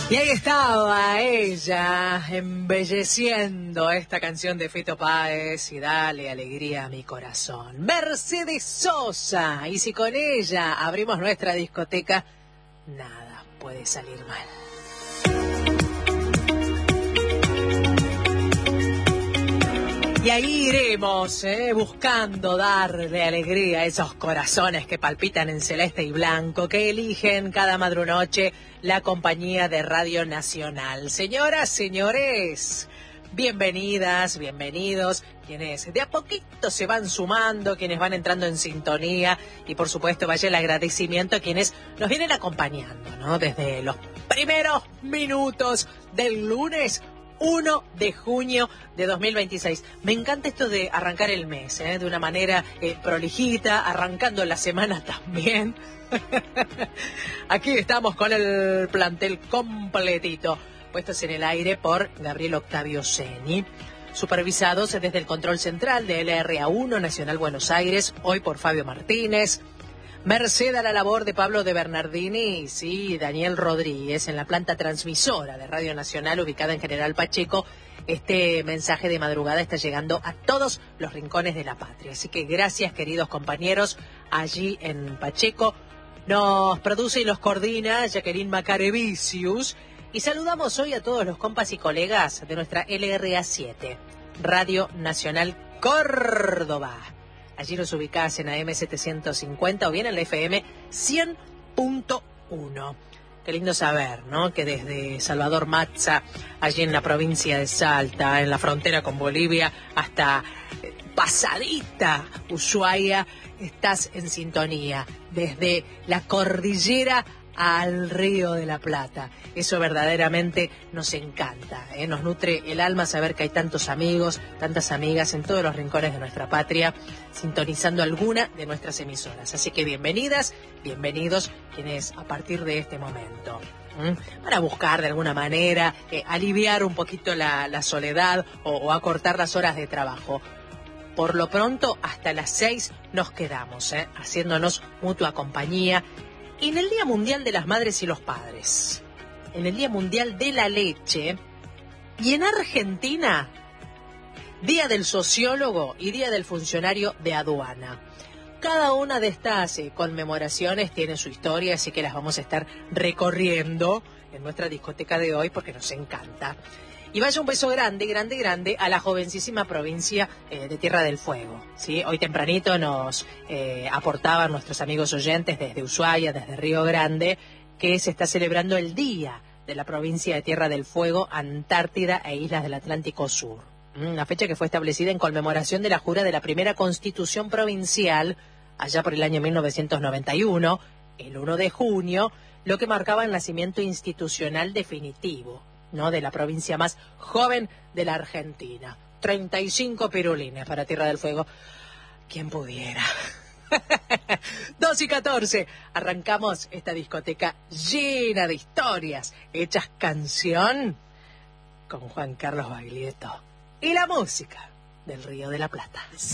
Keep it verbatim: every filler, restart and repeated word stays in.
Y ahí estaba ella, embelleciendo esta canción de Fito Páez y Dale alegría a mi corazón. Mercedes Sosa, y si con ella abrimos nuestra discoteca, nada puede salir mal. Y ahí iremos, eh, buscando darle alegría a esos corazones que palpitan en celeste y blanco, que eligen cada madrunoche la compañía de Radio Nacional. Señoras, señores, bienvenidas, bienvenidos, quienes de a poquito se van sumando, quienes van entrando en sintonía, y por supuesto vaya el agradecimiento a quienes nos vienen acompañando, ¿no? Desde los primeros minutos del lunes uno de junio de dos mil veintiséis. Me encanta esto de arrancar el mes, ¿eh? De una manera eh, prolijita, arrancando la semana también. Aquí estamos con el plantel completito, puestos en el aire por Gabriel Octavio Seni, supervisados desde el control central de L R A uno Nacional Buenos Aires, hoy por Fabio Martínez. Merced a la labor de Pablo de Bernardini y sí, Daniel Rodríguez en la planta transmisora de Radio Nacional ubicada en General Pacheco. Este mensaje de madrugada está llegando a todos los rincones de la patria. Así que gracias, queridos compañeros, allí en Pacheco. Nos produce y los coordina Jacqueline Macarevicius. Y saludamos hoy a todos los compas y colegas de nuestra L R A siete, Radio Nacional Córdoba. Allí nos ubicás en A M setecientos cincuenta o bien en la F M cien punto uno. Qué lindo saber, ¿no? Que desde Salvador Mazza, allí en la provincia de Salta, en la frontera con Bolivia, hasta pasadita Ushuaia, estás en sintonía. Desde la cordillera al Río de la Plata. Eso verdaderamente nos encanta, ¿eh? Nos nutre el alma saber que hay tantos amigos, tantas amigas en todos los rincones de nuestra patria, sintonizando alguna de nuestras emisoras. Así que bienvenidas, bienvenidos quienes a partir de este momento, ¿m? para buscar de alguna manera eh, aliviar un poquito la, la soledad o, o acortar las horas de trabajo. Por lo pronto, hasta las seis nos quedamos, ¿eh? haciéndonos mutua compañía. Y en el Día Mundial de las Madres y los Padres, en el Día Mundial de la Leche, y en Argentina, Día del Sociólogo y Día del Funcionario de Aduana. Cada una de estas eh, conmemoraciones tiene su historia, así que las vamos a estar recorriendo en nuestra discoteca de hoy porque nos encanta. Y vaya un beso grande, grande, grande a la jovencísima provincia eh, de Tierra del Fuego, ¿sí? Hoy tempranito nos eh, aportaban nuestros amigos oyentes desde Ushuaia, desde Río Grande, que se está celebrando el Día de la provincia de Tierra del Fuego, Antártida e Islas del Atlántico Sur. Una fecha que fue establecida en conmemoración de la jura de la primera Constitución Provincial, allá por el año mil novecientos noventa y uno, el uno de junio, lo que marcaba el nacimiento institucional definitivo, ¿no? de la provincia más joven de la Argentina. treinta y cinco pirulines para Tierra del Fuego. ¿Quién pudiera? dos y catorce. Arrancamos esta discoteca llena de historias hechas canción con Juan Carlos Baglietto y la música del Río de la Plata.